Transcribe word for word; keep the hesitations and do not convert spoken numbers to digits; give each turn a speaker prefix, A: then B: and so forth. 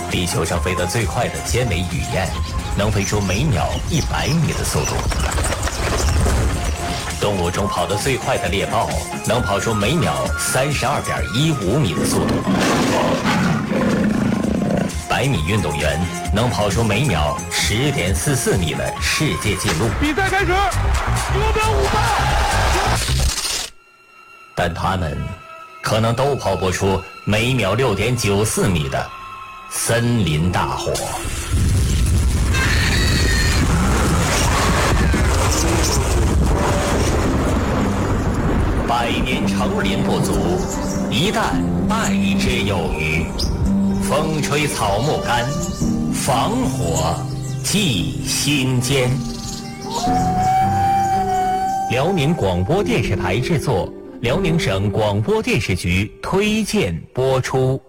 A: 地球上飞得最快的尖尾雨燕，能飞出每秒一百米的速度。动物中跑得最快的猎豹，能跑出每秒三十二点一五米的速度。百米运动员能跑出每秒十点四四米的世界纪录。
B: 比赛开始，五秒五八。
A: 但他们可能都跑不出每秒六点九四米的森林大火。百年成林不足，一旦爱之有余。风吹草木干，防火祭心间。辽宁广播电视台制作，辽宁省广播电视局推荐播出。